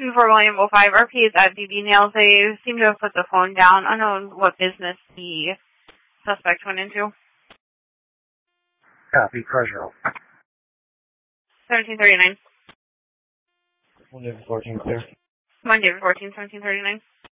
For William 05 RP is at DB Nails. They seem to have put the phone down. Unknown what business the suspect went into. Copy, Crush Roll. 1739. Monday the 14th, clear. Monday the 14th, 1739.